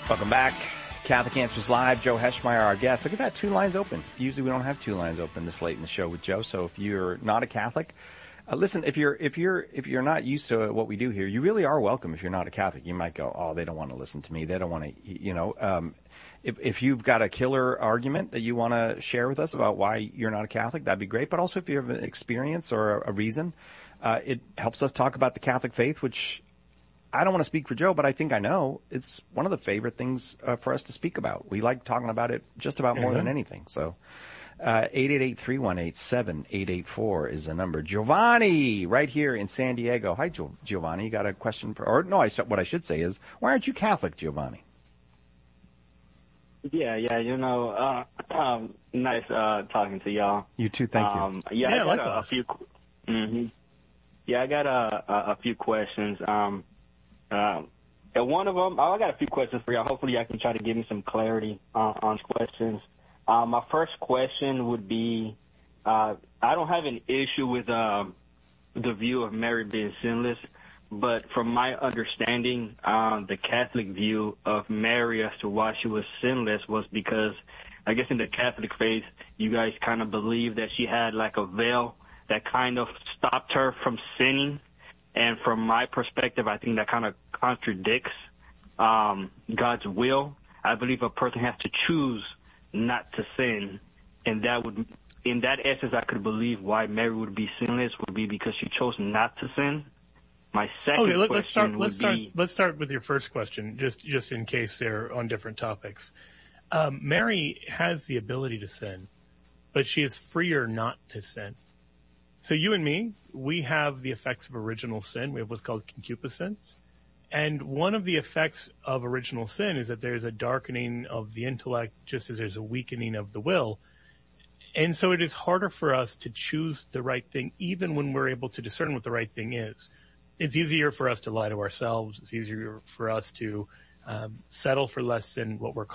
Welcome back. Catholic Answers Live. Joe Heschmeyer, our guest. Look at that, 2 lines open. Usually we don't have 2 lines open this late in the show with Joe. So if you're not a Catholic, listen. If you're not used to what we do here, you really are welcome. If you're not a Catholic, you might go, oh, they don't want to listen to me. They don't want to, If you've got a killer argument that you want to share with us about why you're not a Catholic, that'd be great. But also if you have an experience or a reason, it helps us talk about the Catholic faith, which I don't want to speak for Joe, but I think I know it's one of the favorite things for us to speak about. We like talking about it just about more than anything. So 888-318-7884 is the number. Giovanni, right here in San Diego. Hi, Giovanni. You got a question what I should say is, why aren't you Catholic, Giovanni? Yeah, nice talking to y'all. You too, thank you. I got a few. I got a few questions. And one of them, I got a few questions for y'all. Hopefully, y'all can try to give me some clarity on questions. My first question would be, I don't have an issue with the view of Mary being sinless, but from my understanding, the Catholic view of Mary as to why she was sinless was because, I guess in the Catholic faith, you guys kind of believe that she had like a veil that kind of stopped her from sinning. And from my perspective, I think that kind of contradicts God's will. I believe a person has to choose not to sin, and in that essence, I could believe why Mary would be sinless would be because she chose not to sin. My second question let's start with your first question, just in case they're on different topics. Mary has the ability to sin, but she is freer not to sin. So you and me, we have the effects of original sin. We have what's called concupiscence. And one of the effects of original sin is that there's a darkening of the intellect, just as there's a weakening of the will. And so it is harder for us to choose the right thing, even when we're able to discern what the right thing is. It's easier for us to lie to ourselves. It's easier for us to settle for less than what we're